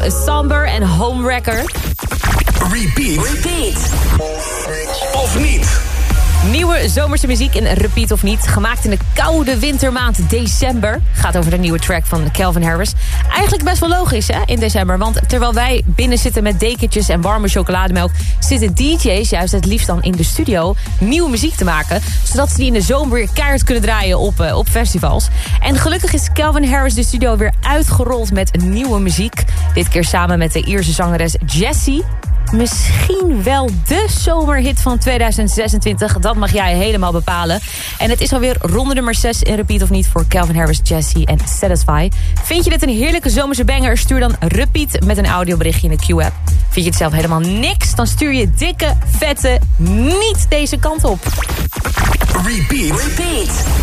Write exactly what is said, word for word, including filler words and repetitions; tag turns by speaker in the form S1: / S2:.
S1: Somber en Homewrecker.
S2: Repeat. Repeat. Of niet.
S1: Nieuwe zomerse muziek in Repeat of niet. Gemaakt in de koude wintermaand december. Gaat over de nieuwe track van Calvin Harris. Eigenlijk best wel logisch hè, in december. Want terwijl wij binnen zitten met dekentjes en warme chocolademelk... zitten D J's juist het liefst dan in de studio nieuwe muziek te maken. Zodat ze die in de zomer weer keihard kunnen draaien op, uh, op festivals. En gelukkig is Calvin Harris de studio weer uitgerold met nieuwe muziek. Dit keer samen met de Ierse zangeres Jessie. Misschien wel de zomerhit van tweeduizend zesentwintig. Dat mag jij helemaal bepalen. En het is alweer ronde nummer zes in Repeat of niet... voor Calvin Harris, Jessie en Satisfy. Vind je dit een heerlijke zomerse banger? Stuur dan Repeat met een audioberichtje in de Q-app. Vind je het zelf helemaal niks? Dan stuur je dikke, vette niet deze kant op.
S2: Repeat. Repeat.